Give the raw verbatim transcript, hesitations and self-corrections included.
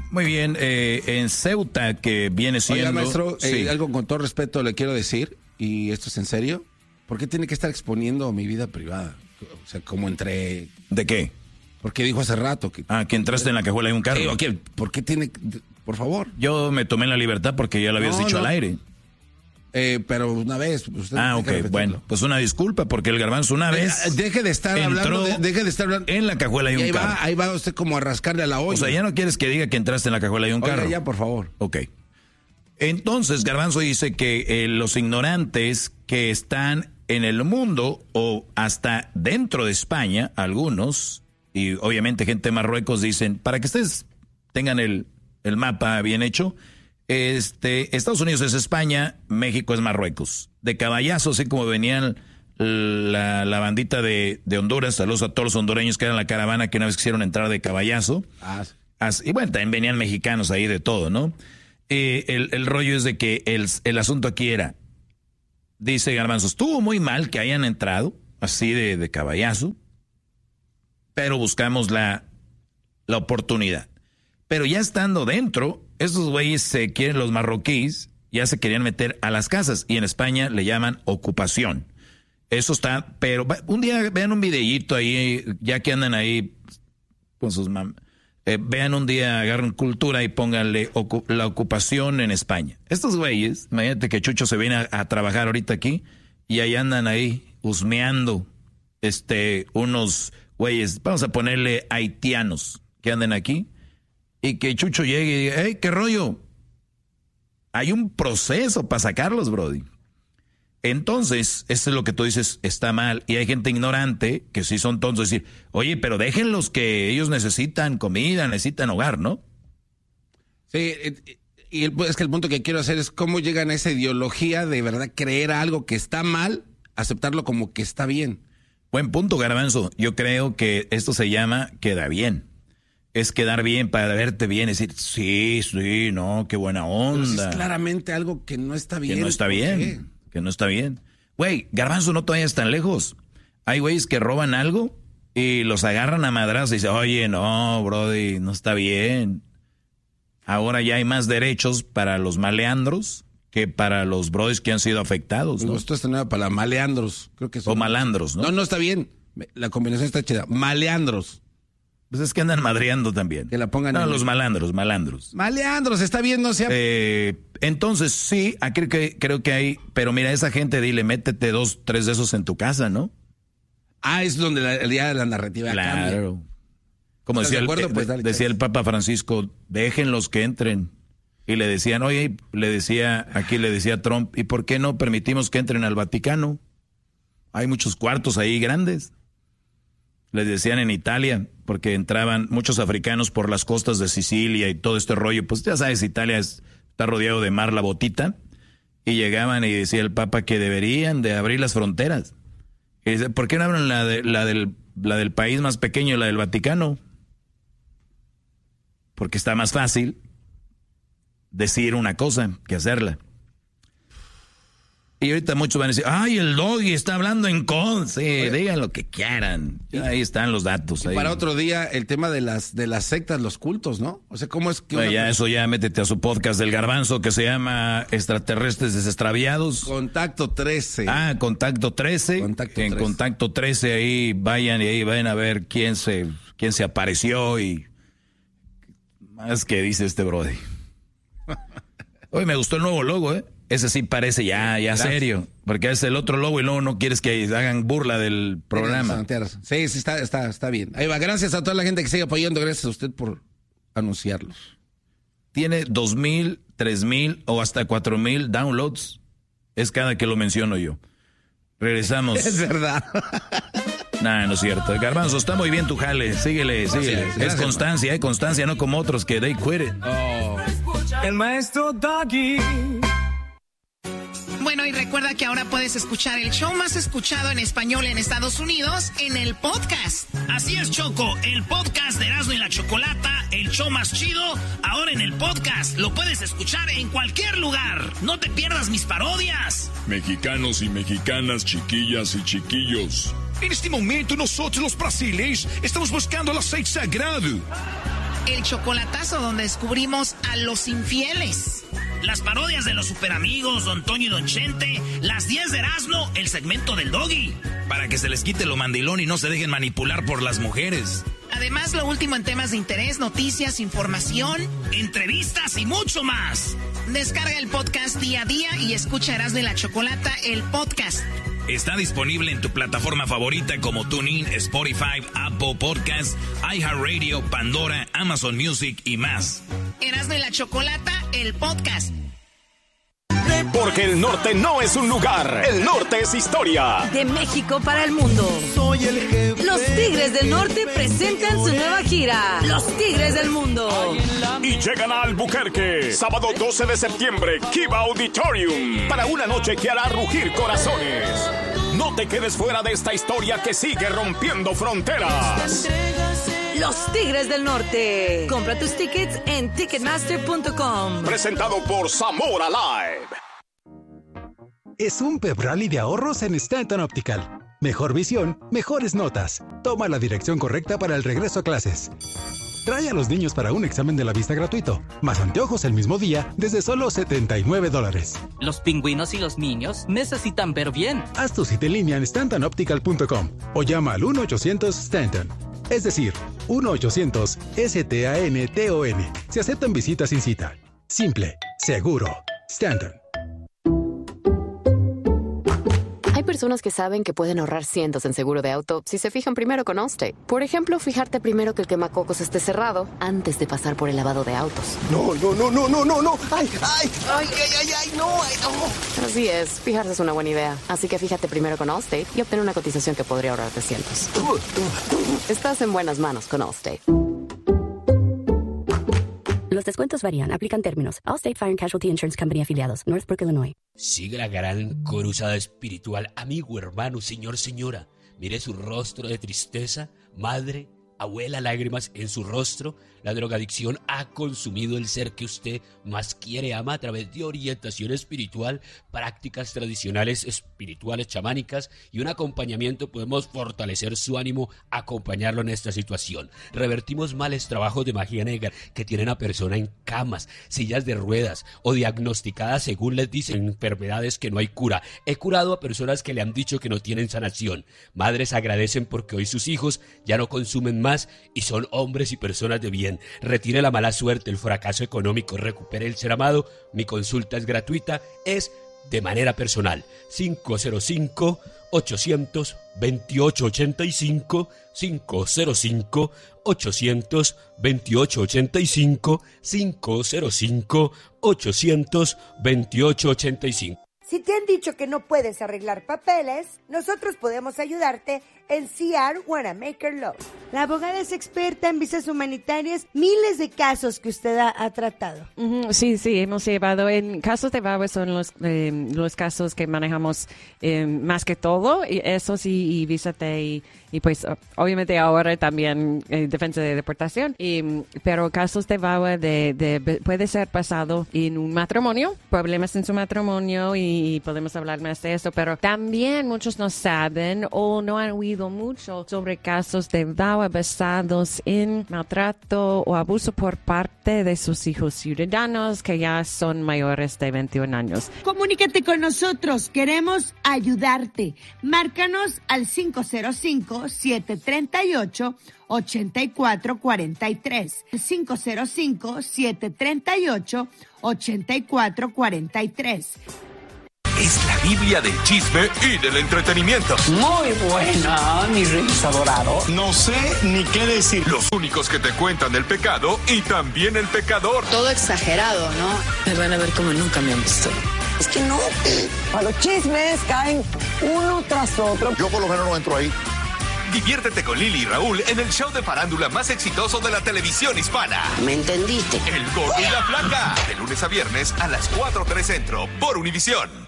Muy bien, eh, en Ceuta, que viene siendo... Oiga, maestro, sí. eh, algo con todo respeto le quiero decir, y esto es en serio, ¿por qué tiene que estar exponiendo mi vida privada? O sea, como entre... ¿De qué? Porque dijo hace rato que... Ah, que entraste en la cajuela de un carro. Eh, okay, ¿por qué tiene...? Por favor. Yo me tomé la libertad porque ya lo habías No, dicho no. al aire. Eh, pero una vez... Usted Ah, ok, bueno, pues una disculpa porque el garbanzo una vez... Eh, deje de estar entró hablando, de, deje de estar hablando... en la cajuela de Y un ahí carro. va, ahí va usted como a rascarle a la olla. O sea, ya no quieres que diga que entraste en la cajuela de un Oiga, carro. ya, por favor. Ok. Entonces, Garbanzo dice que eh, los ignorantes que están en el mundo o hasta dentro de España, algunos, y obviamente gente de Marruecos dicen, para que ustedes tengan el, el mapa bien hecho, este, Estados Unidos es España, México es Marruecos. De caballazo, así como venían la, la bandita de, de Honduras, saludos a todos los hondureños que eran la caravana que una vez quisieron entrar de caballazo. Ah, As, y bueno, también venían mexicanos ahí de todo, ¿no? Eh, el, el rollo es de que el, el asunto aquí era, dice Garbanzo, estuvo muy mal que hayan entrado así de, de caballazo, pero buscamos la, la oportunidad. Pero ya estando dentro, estos güeyes se quieren, los marroquíes, ya se querían meter a las casas y en España le llaman ocupación. Eso está, pero un día vean un videíto ahí, ya que andan ahí con sus mam... Eh, vean un día, agarren cultura y pónganle ocu la ocupación en España. Estos güeyes, imagínate que Chucho se viene a, a trabajar ahorita aquí y ahí andan ahí husmeando este, unos güeyes, vamos a ponerle haitianos que anden aquí y que Chucho llegue y diga, hey, ¿qué rollo? Hay un proceso para sacarlos, brody. Entonces, eso es lo que tú dices, está mal. Y hay gente ignorante que sí son tontos, decir, oye, pero déjenlos que ellos necesitan comida, necesitan hogar, ¿no? Sí, y el, es que el punto que quiero hacer es cómo llegan a esa ideología de verdad creer algo que está mal, aceptarlo como que está bien. Buen punto, Garbanzo. Yo creo que esto se llama queda bien. Es quedar bien para verte bien, decir, sí, sí, no, qué buena onda. Pero si es claramente algo que no está bien. Que no está bien. ¿Qué? Que no está bien. Güey, Garbanzo, no te vayas tan lejos. Hay güeyes que roban algo y los agarran a madrazos y dicen, oye, no, brody, no está bien. Ahora ya hay más derechos para los maleandros que para los brodis que han sido afectados, ¿no? Me gustó esta nueva palabra, maleandros. Creo que son... O malandros, ¿no? No, no está bien. La combinación está chida. Maleandros. Pues es que andan madreando también. Que la pongan No, en... los malandros, malandros. Maleandros, está bien, no sea... Eh, entonces, sí, creo que, creo que hay... Pero mira, esa gente, dile, métete dos, tres de esos en tu casa, ¿no? Ah, es donde la, el día de la narrativa Claro. cambia. Como decía, de acuerdo? el, Pues de- dale, decía chance. el Papa Francisco, déjenlos que entren. Y le decían, oye, le decía, aquí le decía Trump, ¿y por qué no permitimos que entren al Vaticano? Hay muchos cuartos ahí grandes. Les decían en Italia, porque entraban muchos africanos por las costas de Sicilia y todo este rollo. Pues ya sabes, Italia es- está rodeado de mar la botita. Y llegaban y decía el Papa que deberían de abrir las fronteras. Y dice, ¿por qué no abren la, de, la, del, la del país más pequeño, la del Vaticano? Porque está más fácil decir una cosa que hacerla. Y ahorita muchos van a decir, ay, el Doggy está hablando en con. Sí, digan lo que quieran. Ahí están los datos. Y ahí. para otro día, el tema de las de las sectas, los cultos, ¿no? O sea, ¿cómo es que Bueno, una ya persona- eso ya métete a su podcast del Garbanzo que se llama Extraterrestres Desestraviados. Contacto trece. Ah, Contacto trece. Contacto en trece. Contacto trece ahí vayan y ahí vayan a ver quién se, quién se apareció y más que dice este brody. Hoy me gustó el nuevo logo, ¿eh? Ese sí parece ya, ya Gracias. serio, porque es el otro logo y luego no quieres que hagan burla del programa. Sí, sí, está, está, está bien. Ahí va, gracias a toda la gente que sigue apoyando, gracias a usted por anunciarlos. Tiene dos mil, tres mil o hasta cuatro mil downloads. Es cada que lo menciono yo. Regresamos. Es verdad. Nah, no es cierto. Garbanzo, está muy bien tu jale. Síguele, síguele. Gracias, gracias, es constancia, hay constancia, no como otros que they quit it. Oh. El maestro Doggy. Bueno, y recuerda que ahora puedes escuchar el show más escuchado en español en Estados Unidos en el podcast. Así es, Choco, el podcast de Erasmo y la Chocolata, el show más chido, ahora en el podcast. Lo puedes escuchar en cualquier lugar. No te pierdas mis parodias. Mexicanos y mexicanas, chiquillas y chiquillos. En este momento nosotros los brasileños estamos buscando el aceite sagrado. el chocolatazo donde descubrimos a los infieles. Las parodias de los superamigos, Don Toño y Don Chente, las diez de Erasmo, el segmento del Doggy. Para que se les quite lo mandilón y no se dejen manipular por las mujeres. Además, lo último en temas de interés, noticias, información, entrevistas y mucho más. Descarga el podcast día a día y escucha Erasmo y la Chocolata, el podcast. Está disponible en tu plataforma favorita como TuneIn, Spotify, Apple Podcasts, iHeartRadio, Pandora, Amazon Music y más. Erasmo y la Chocolata, el podcast. Porque el norte no es un lugar, el norte es historia. De México para el mundo. Soy el jefe. Los Tigres del Norte presentan su nueva gira, Los Tigres del Mundo. Y llegan a Albuquerque, sábado doce de septiembre, Kiva Auditorium, para una noche que hará rugir corazones. No te quedes fuera de esta historia que sigue rompiendo fronteras. Los Tigres del Norte. Compra tus tickets en ticketmaster punto com. Presentado por Zamora Live. Es un pep rally de ahorros en Stanton Optical. Mejor visión, mejores notas. Toma la dirección correcta para el regreso a clases. Trae a los niños para un examen de la vista gratuito. Más anteojos el mismo día desde solo setenta y nueve dólares. Los pingüinos y los niños necesitan ver bien. Haz tu cita en línea en stanton optical punto com o llama al uno ochocientos Stanton. Es decir, uno ochocientos S T A N T O N. Se aceptan visitas sin cita. Simple, seguro. Stanton. Hay personas que saben que pueden ahorrar cientos en seguro de auto si se fijan primero con Allstate. Por ejemplo, fijarte primero que el quemacocos esté cerrado antes de pasar por el lavado de autos. No, no, no, no, no, no, no. Ay, ay, ay, ay, ay, ay, no, ay, no. Así es, fijarse es una buena idea. Así que fíjate primero con Allstate y obtén una cotización que podría ahorrarte cientos. Estás en buenas manos con Allstate. Los descuentos varían. Aplican términos. Allstate Fire and Casualty Insurance Company afiliados. Northbrook, Illinois. Sigue la gran cruzada espiritual. Amigo, hermano, señor, señora. Mire su rostro de tristeza. Madre, abuela, lágrimas en su rostro. La drogadicción ha consumido el ser que usted más quiere, ama a través de orientación espiritual, prácticas tradicionales espirituales chamánicas y un acompañamiento. Podemos fortalecer su ánimo, acompañarlo en esta situación. Revertimos males trabajos de magia negra que tienen a personas en camas, sillas de ruedas o diagnosticadas según les dicen enfermedades que no hay cura. He curado a personas que le han dicho que no tienen sanación. Madres agradecen porque hoy sus hijos ya no consumen más y son hombres y personas de bien. Retire la mala suerte, el fracaso económico, recupere el ser amado. Mi consulta es gratuita, es de manera personal. cinco cero cinco, ochocientos, veintiocho ochenta y cinco, cinco cero cinco, ochocientos, veintiocho ochenta y cinco, cinco cero cinco, ochocientos, veintiocho ochenta y cinco. Si te han dicho que no puedes arreglar papeles, nosotros podemos ayudarte en C R Wanna Maker Law. La abogada es experta en visas humanitarias, miles de casos que usted ha, ha tratado. Uh-huh. Sí, sí, hemos llevado en casos de V A W A son los eh, los casos que manejamos eh, más que todo, y esos y, y visa T y, y pues obviamente ahora también eh, defensa de deportación, y, pero casos de V A W A de, de, puede ser pasado en un matrimonio, problemas en su matrimonio y podemos hablar más de eso, pero también muchos no saben o no han oído mucho sobre casos de V A W A basados en maltrato o abuso por parte de sus hijos ciudadanos que ya son mayores de veintiún años. Comunícate con nosotros, queremos ayudarte. Márcanos al cinco cero cinco, siete tres ocho, ocho cuatro cuatro tres. cinco cero cinco, siete tres ocho, ocho cuatro cuatro tres. Es la Biblia del chisme y del entretenimiento. Muy buena, mi rey adorado. No sé ni qué decir. Los únicos que te cuentan el pecado y también el pecador. Todo exagerado, ¿no? Me van a ver como nunca me han visto. Es que no. A los chismes caen uno tras otro. Yo por lo menos no entro ahí. Diviértete con Lili y Raúl en el show de farándula más exitoso de la televisión hispana. ¿Me entendiste? El Gordo y la Flaca. De lunes a viernes a las cuatro tres Centro por Univisión.